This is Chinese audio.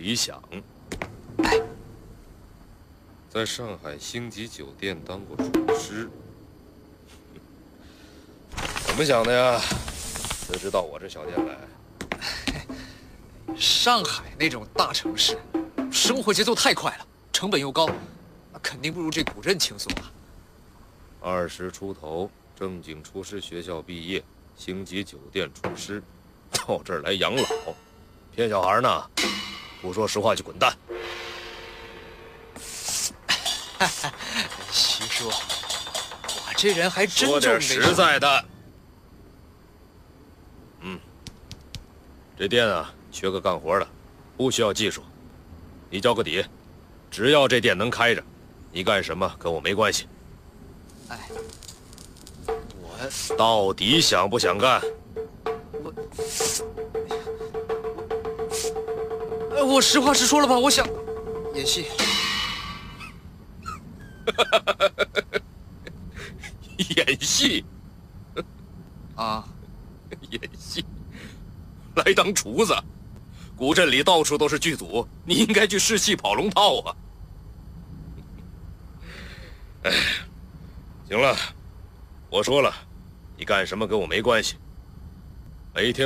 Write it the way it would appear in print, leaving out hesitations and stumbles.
李想，在上海星级酒店当过厨师。怎么想的呀？辞职到我这小店来？ 上海那种大城市，生活节奏太快了，成本又高，肯定不如这古镇轻松啊。 20出头，正经厨师学校毕业，星级酒店厨师，到这儿来养老，骗小孩呢？不说实话就滚蛋！ 徐叔，我这人还真说点实在的。这店啊，缺个干活的，不需要技术，你交个底，只要这店能开着，你干什么跟我没关系。 哎， 到底想不想干？ 我实话实说了吧，我想演戏。 演戏啊， 演戏，来当厨子。古镇里到处都是剧组，你应该去试戏跑龙套啊。哎，行了，我说了，你干什么跟我没关系。没听